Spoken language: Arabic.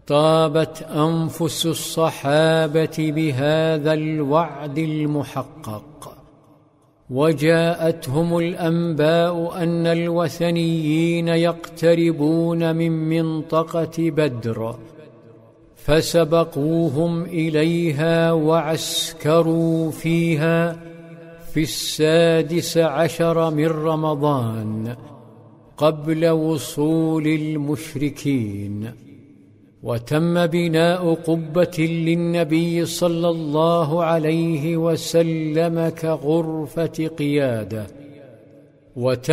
طابت أنفس الصحابة بهذا الوعد المحقق، وجاءتهم الأنباء أن الوثنيين يقتربون من منطقة بدر، فسبقوهم إليها وعسكروا فيها في 16 من رمضان قبل وصول المشركين. وتم بناء قبة للنبي صلى الله عليه وسلم كغرفة قيادة،